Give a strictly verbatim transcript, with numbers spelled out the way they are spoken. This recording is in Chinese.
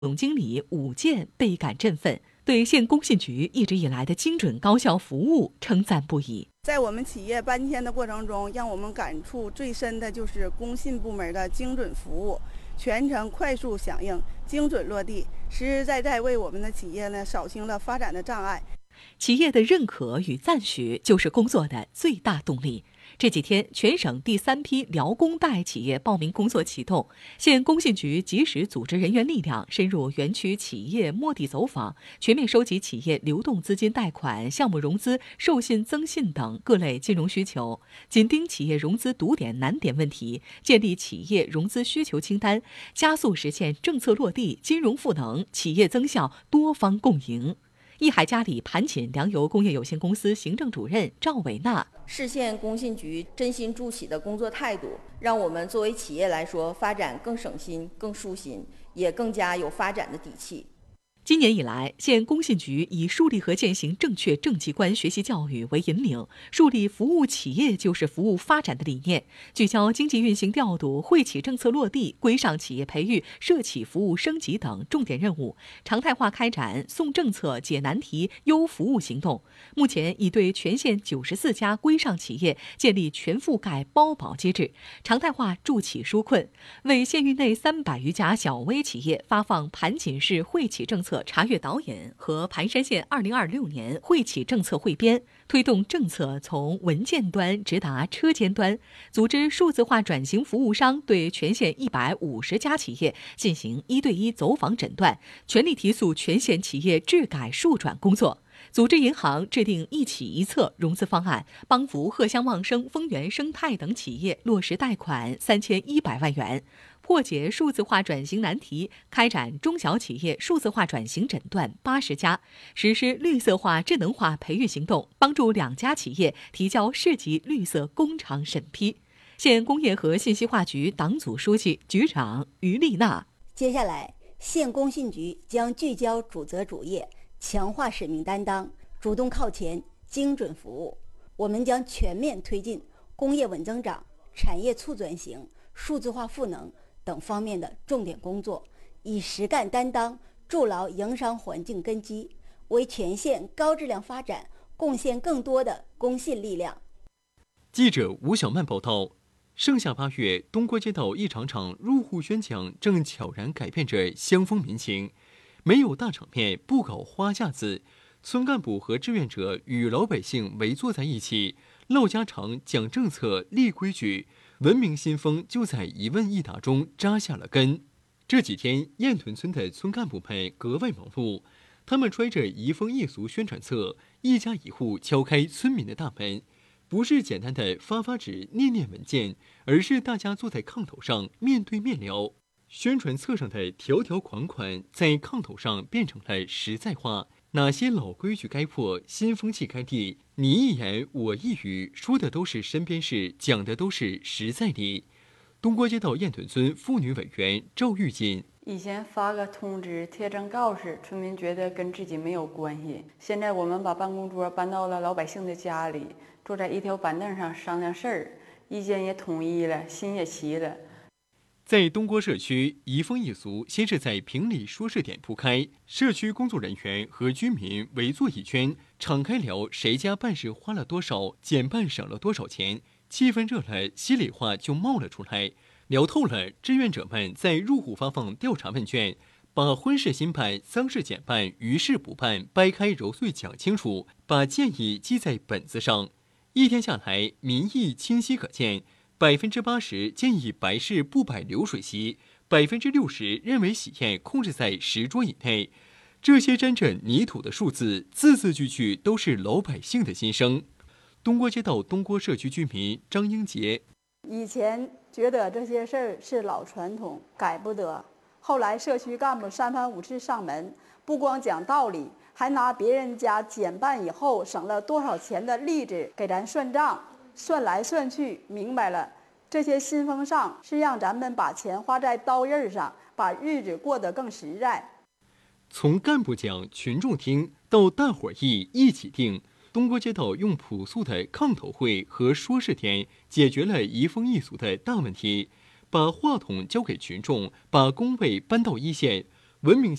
总经理武健倍感振奋，对县工信局一直以来的精准高效服务称赞不已。 在我们企业搬迁的过程中，让我们感触最深的就是工信部门的精准服务，全程快速响应，精准落地，实实在在为我们的企业呢扫清了发展的障碍。 企业的认可与赞许就是工作的最大动力。这几天，全省第三批辽工贷企业报名工作启动，县工信局及时组织人员力量深入园区企业摸底走访，全面收集企业流动资金贷款、项目融资、授信增信等各类金融需求，紧盯企业融资堵点难点问题，建立企业融资需求清单，加速实现政策落地、金融赋能、企业增效多方共赢。益海嘉里盘锦粮油工业有限公司行政主任赵伟娜： 市县工信局真心助企的工作态度，让我们作为企业来说，发展更省心、更舒心，也更加有发展的底气。 今年以来，县工信局以树立和践行正确政绩观学习教育为引领，树立服务企业就是服务发展的理念，聚焦经济运行调度、惠企政策落地、规上企业培育、社企服务升级等重点任务，常态化开展送政策、解难题、优服务行动。目前已对全县九十四家规上企业建立全覆盖包保机制，常态化助企纾困，为县域内三百余家小微企业发放盘锦市惠企政策查阅导引和盘山县二零二六年惠企政策汇编，推动政策从文件端直达车间端，组织数字化转型服务商对全县一百五十家企业进行一对一走访诊断，全力提速全县企业治改数转工作。组织银行制定一企一策融资方案，帮扶荷香望生、丰源生态等企业落实贷款三千一百万元，破解数字化转型难题，开展中小企业数字化转型诊断八十家，实施绿色化智能化培育行动，帮助两家企业提交市级绿色工厂审批。县工业和信息化局党组书记、局长于丽娜： 接下来，县工信局将聚焦主责主业，强化使命担当，主动靠前，精准服务。我们将全面推进工业稳增长、产业促转型、数字化赋能等方面的重点工作，以实干担当筑牢营商环境根基，为全县高质量发展贡献更多的公信力量。 记者吴小曼报道。盛夏八月，东郭街道一场场入户宣讲正悄然改变着乡风民情。没有大场面，不搞花架子，村干部和志愿者与老百姓围坐在一起，唠家常、讲政策、立规矩，文明新风就在一问一答中扎下了根。这几天，雁屯村的村干部们格外忙碌，他们揣着移风易俗宣传册，一家一户敲开村民的大门。不是简单的发发纸、念念文件，而是大家坐在炕头上面对面聊。宣传册上的条条款款在炕头上变成了实在话，哪些老规矩该破，新风气该立，你一言我一语，说的都是身边事，讲的都是实在理。东郭街道雁屯村妇女委员赵玉锦： 以前发个通知、贴张告示，村民觉得跟自己没有关系。现在我们把办公桌搬到了老百姓的家里，坐在一条板凳上商量事儿，意见也统一了，心也齐了。 在东郭社区，移风易俗先是在评理说事点铺开，社区工作人员和居民围坐一圈，敞开聊谁家办事花了多少，减办省了多少钱，气氛热了，心里话就冒了出来。聊透了，志愿者们在入户发放调查问卷，把婚事新办、丧事减办、余事补办掰开揉碎讲清楚，把建议记在本子上。一天下来，民意清晰可见。百分之八十建议白事不摆流水席，百分之六十认为喜宴控制在十桌以内。这些沾着泥土的数字，字字句句都是老百姓的心声。东郭街道东郭社区居民张英杰： 以前觉得这些事儿是老传统，改不得。后来社区干部三番五次上门，不光讲道理，还拿别人家减办以后省了多少钱的例子给咱算账。算来算去，明白了，这些新风尚是让咱们把钱花在刀刃上，把日子过得更实在。 从干部讲、群众听，到大伙儿议、一起定，东郭街道用朴素的炕头会和说事点解决了移风易俗的大问题，把话筒交给群众，把工位搬到一线， 文明